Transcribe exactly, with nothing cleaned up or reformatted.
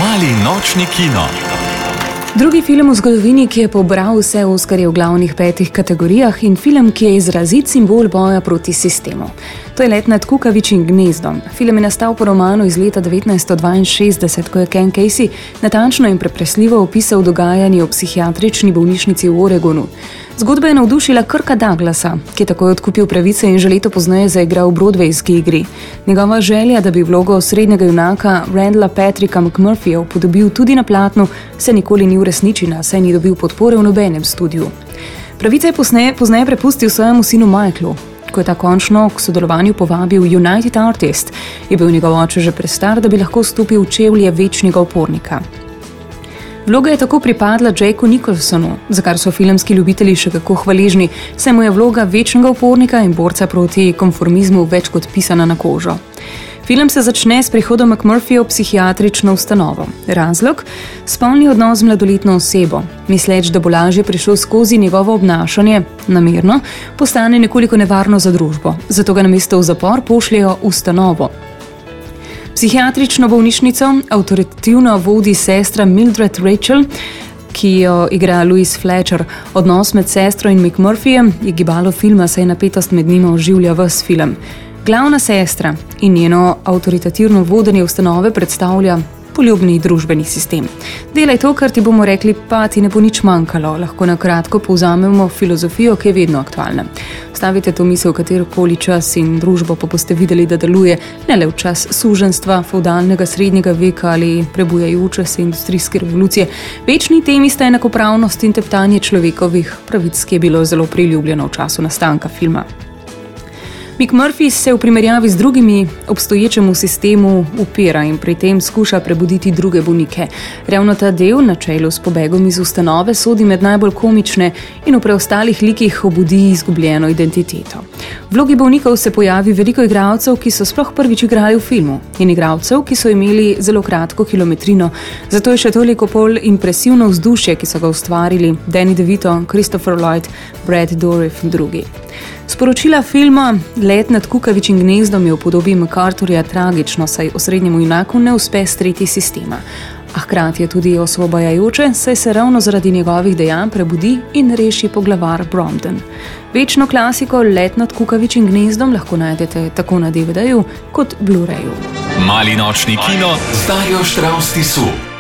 Mali nočni kino. Drugi film v zgodovini, ki je pobral vse Oskarje v glavnih petih kategorijah in film, ki je izrazit simbol boja proti sistemu. To je Let nad kukavičjim gnezdom. Film je nastal po romanu iz leta devetnajststo dvainšestdeset, ko je Ken Casey natančno in prepresljivo opisal dogajanje v psihiatrični bolnišnici v Oregonu. Zgodba je navdušila Kirka Douglasa, ki je takoj odkupil pravice in že leto pozneje zaigral v broadwayski igri. Njegova želja, da bi vlogo osrednjega junaka Randalla Patricka McMurphyja upodobil tudi na platnu, se nikoli ni uresničila, saj ni dobil podpore v nobenem studiu. Pravice je pozneje, pozneje prepustil svojemu sinu Michaelu. Ko je ta končno k sodelovanju povabil United Artists, je bil njegov oče že prestar, da bi lahko stopil v čevlje večnega upornika. Vloga je tako pripadla Jacku Nicholsonu, za kar so filmski ljubitelji še kako hvaležni, saj mu je vloga večnega upornika in borca proti konformizmu več kot pisana na kožo. Film se začne s prihodom McMurphyja v psihiatrično ustanovo. Razlog? Spolni odnos z mladoletno osebo. Misleč, da bo lažje prišel skozi njegovo obnašanje, namerno, postane nekoliko nevarno za družbo. Zato ga namesto v zapor pošljejo v ustanovo. Psihiatrično bolnišnico avtoritativno vodi sestra Mildred Rachel, ki jo igra Louise Fletcher. Odnos med sestro in McMurphyjem je gibalo filma, saj napetost med njima oživlja ves film. Glavna sestra in njeno avtoritativno vodenje ustanove predstavlja poljubni družbeni sistem. Delaj to, kar ti bomo rekli, pa ti ne bo nič manjkalo. Lahko na kratko povzamemo filozofijo, ki je vedno aktualna. Stavite to misel v katerokoli čas in družbo, pa boste videli, da deluje ne le v čas suženjstva, feudalnega srednjega veka ali prebujajoče se industrijske revolucije. Večni temi sta enakopravnost in teptanje človekovih pravic, ki je bilo zelo priljubljeno v času nastanka filma. McMurphy se v primerjavi z drugimi obstoječemu sistemu upira in pri tem skuša prebuditi druge bolnike. Ravno ta del, na čelu s pobegom iz ustanove, sodi med najbolj komične in v preostalih likih obudi izgubljeno identiteto. V vlogi bolnikov se pojavi veliko igralcev, ki so sploh prvič igrali v filmu, in igralcev, ki so imeli zelo kratko kilometrino. Zato je še toliko bolj impresivno vzdušje, ki so ga ustvarili Danny DeVito, Christopher Lloyd, Brad Dourif in drugi. Sporočila filma Let nad kukavičjim gnezdom je v podobi MacArthurja tragično, saj osrednjemu junaku ne uspe streti sistema. A hkrati je tudi osvobajajoče, saj se ravno zaradi njegovih dejanj prebudi in reši poglavar Brompton. Večno klasiko Let nad kukavičjim gnezdom lahko najdete tako na D V D-ju kot Blu-rayu. Mali nočni kino z Darjo Štravs Tisu.